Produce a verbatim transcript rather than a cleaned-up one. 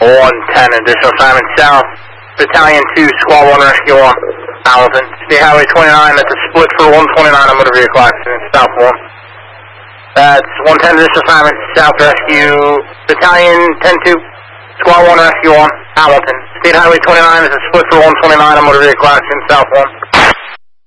one ten, additional assignment south, Battalion two, Squad one, Rescue one, Hamilton. State Highway twenty-nine, that's a split for one twenty-nine on motor vehicle accident, south one. That's one ten, additional assignment south, Rescue, Battalion ten two, Squad one, Rescue one, Hamilton. State Highway twenty-nine is a split for one twenty-nine on motor vehicle accident, south one.